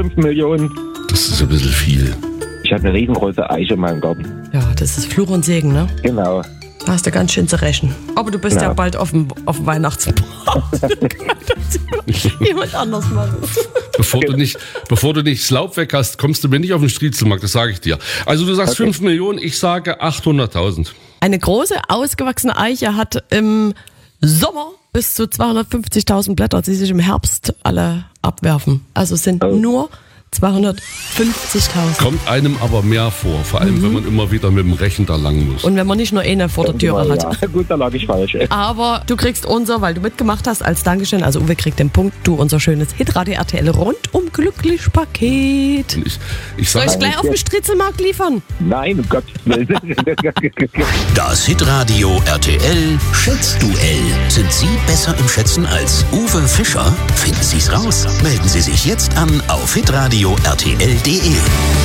5 Millionen. Das ist ein bisschen viel. Ich habe eine riesengroße Eiche in meinem Garten. Ja, das ist Fluch und Segen, ne? Genau. Da hast du ganz schön zu rächen. Aber du bist ja bald auf dem Weihnachtsmarkt. Jemand anders machen. Bevor du nicht das Laub weg hast, kommst du mir nicht auf den Striezelmarkt, das sage ich dir. Also du sagst 5 Millionen, ich sage 800.000. Eine große, ausgewachsene Eiche hat im Sommer bis zu 250.000 Blätter, die sich im Herbst alle abwerfen. Also es sind nur 250.000. Kommt einem aber mehr vor, vor allem wenn man immer wieder mit dem Rechen da lang muss. Und wenn man nicht nur eine vor der Türe hat. Ja, gut, da lag ich falsch. Aber du kriegst weil du mitgemacht hast, als Dankeschön. Also Uwe kriegt den Punkt, du unser schönes Hitradio RTL rundum glücklich Paket. Und ich Soll sage, ich gleich auf den Striezelmarkt liefern? Nein, um Gottes Willen. Das Hitradio RTL Schätzduell. Sind Sie besser im Schätzen als Uwe Fischer? Finden Sie's raus. Melden Sie sich jetzt an auf hitradio RTL.de.